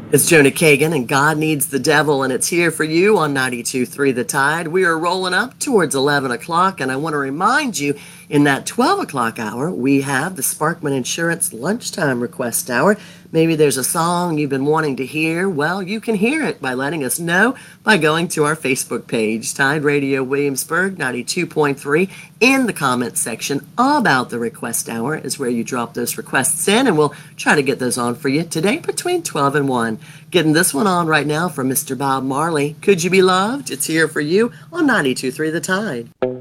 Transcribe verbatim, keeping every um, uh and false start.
It's Jonah Kagan, and God Needs the Devil, and it's here for you on ninety-two point three The Tide. We are rolling up towards eleven o'clock, and I want to remind you, in that twelve o'clock hour, we have the Sparkman Insurance Lunchtime Request Hour. Maybe there's a song you've been wanting to hear. Well, you can hear it by letting us know by going to our Facebook page, Tide Radio Williamsburg ninety-two point three. In the comments section about the request hour is where you drop those requests in, and we'll try to get those on for you today between twelve and one. Getting this one on right now from Mister Bob Marley. Could You Be Loved? It's here for you on ninety-two point three The Tide.